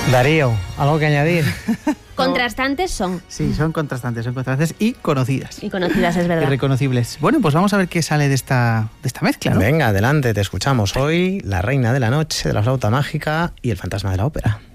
Darío, ¿algo que añadir? Contrastantes son. Sí, son contrastantes y conocidas. Y conocidas, es verdad. Y reconocibles. Bueno, pues vamos a ver qué sale de esta mezcla, ¿no? Venga, adelante, te escuchamos hoy, La Reina de la Noche, de la Flauta Mágica y El Fantasma de la Ópera.